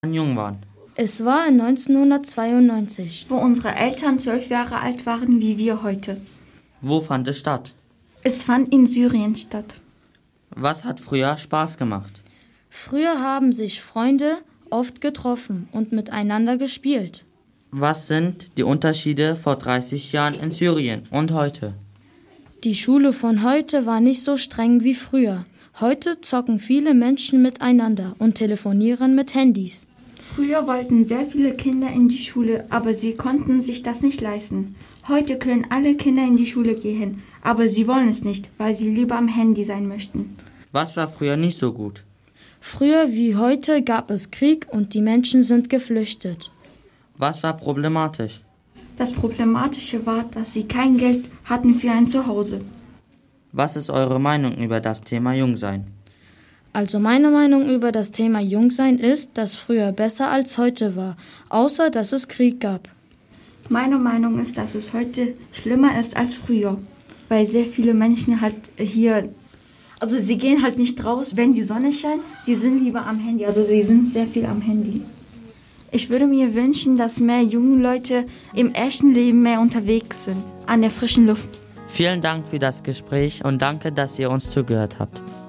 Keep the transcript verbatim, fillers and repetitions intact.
jung waren. Es war in neunzehnhundertzweiundneunzig, wo unsere Eltern zwölf Jahre alt waren wie wir heute. Wo fand es statt? Es fand in Syrien statt. Was hat früher Spaß gemacht? Früher haben sich Freunde oft getroffen und miteinander gespielt. Was sind die Unterschiede vor dreißig Jahren in Syrien und heute? Die Schule von heute war nicht so streng wie früher. Heute zocken viele Menschen miteinander und telefonieren mit Handys. Früher wollten sehr viele Kinder in die Schule, aber sie konnten sich das nicht leisten. Heute können alle Kinder in die Schule gehen, aber sie wollen es nicht, weil sie lieber am Handy sein möchten. Was war früher nicht so gut? Früher wie heute gab es Krieg und die Menschen sind geflüchtet. Was war problematisch? Das Problematische war, dass sie kein Geld hatten für ein Zuhause. Was ist eure Meinung über das Thema Jungsein? Also meine Meinung über das Thema Jungsein ist, dass früher besser als heute war, außer dass es Krieg gab. Meine Meinung ist, dass es heute schlimmer ist als früher, weil sehr viele Menschen halt hier, also sie gehen halt nicht raus, wenn die Sonne scheint, die sind lieber am Handy, also sie sind sehr viel am Handy. Ich würde mir wünschen, dass mehr junge Leute im echten Leben mehr unterwegs sind, an der frischen Luft. Vielen Dank für das Gespräch und danke, dass ihr uns zugehört habt.